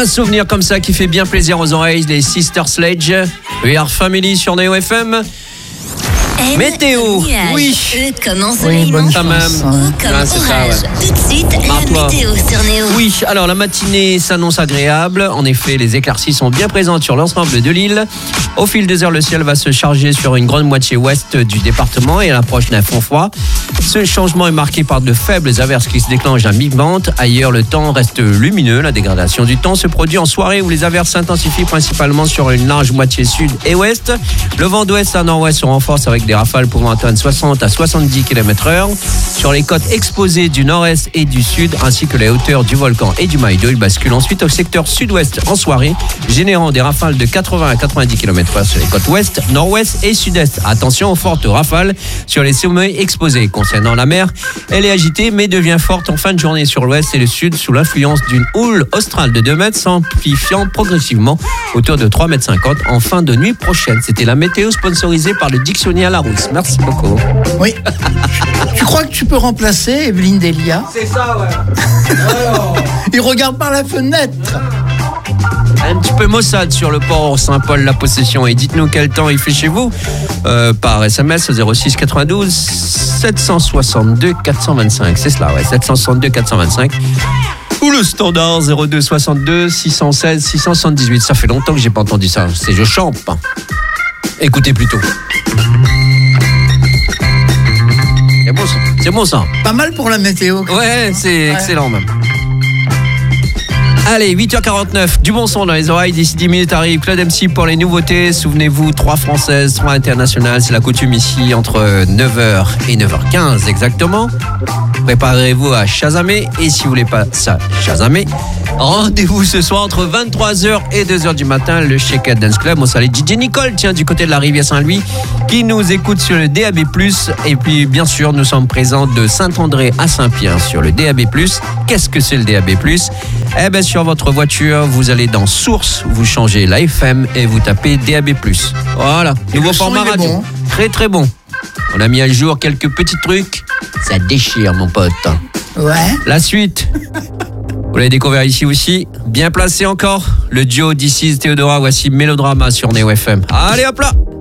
Un souvenir comme ça qui fait bien plaisir aux oreilles, les Sister Sledge. We Are Family sur Neo FM. Météo, oui. Comme ensoleillement, ça même. ou comme orage. Tout de suite, la météo sur Néo. Oui, alors la matinée s'annonce agréable. En effet, les éclaircies sont bien présentes sur l'ensemble de l'île. Au fil des heures, le ciel va se charger sur une grande moitié ouest du département et à l'approche d'un front froid. Ce changement est marqué par de faibles averses qui se déclenchent à mi-vente. Ailleurs, le temps reste lumineux. La dégradation du temps se produit en soirée où les averses s'intensifient principalement sur une large moitié sud et ouest. Le vent d'ouest à nord-ouest se renforce avec des rafales pouvant atteindre 60 à 70 km/h. Sur les côtes exposées du nord-est et du sud, ainsi que les hauteurs du volcan et du Maïdo, il bascule ensuite au secteur sud-ouest en soirée, générant des rafales de 80 à 90 km/h sur les côtes ouest, nord-ouest et sud-est. Attention aux fortes rafales sur les sommets exposés. Concernant la mer, elle est agitée mais devient forte en fin de journée sur l'ouest et le sud sous l'influence d'une houle australe de 2 mètres, s'amplifiant progressivement autour de 3,50 m en fin de nuit prochaine. C'était la météo sponsorisée par le dictionnaire Larousse. Merci beaucoup. Oui. Tu crois que tu peux remplacer Evelyne Delia? C'est ça, ouais. Alors... Il regarde par la fenêtre. Un petit peu maussade sur le port Saint-Paul-La Possession. Et dites-nous quel temps il fait chez vous par SMS au 06 92 762 425. C'est cela, ouais, 762 425. Ou le standard 02 62 616 678. Ça fait longtemps que j'ai pas entendu ça. C'est je chante. Écoutez plutôt. C'est bon ça. Pas mal pour la météo. Ouais, c'est excellent même. Allez, 8h49, du bon son dans les oreilles. D'ici 10 minutes arrive Claude MC pour les nouveautés. Souvenez-vous, 3 françaises, 3 internationales. C'est la coutume ici entre 9h et 9h15 exactement. Préparez-vous à chasamer. Et si vous voulez pas ça chasamer, rendez-vous ce soir entre 23h et 2h du matin. Le Shake Dance Club. On salue DJ Nicole, tiens, du côté de la rivière Saint-Louis, qui nous écoute sur le DAB+. Et puis, bien sûr, nous sommes présents de Saint-André à Saint-Pierre sur le DAB+. Qu'est-ce que c'est le DAB+? Eh bien, sur votre voiture, vous allez dans Source, vous changez la FM et vous tapez DAB+. Voilà, nouveau format radio. Bon. Très très bon. On a mis à jour quelques petits trucs. Ça déchire, mon pote. Ouais. La suite. Vous l'avez découvert ici aussi. Bien placé encore. Le duo This is Théodora. Voici Mélodrama sur Neo FM. Allez hop là.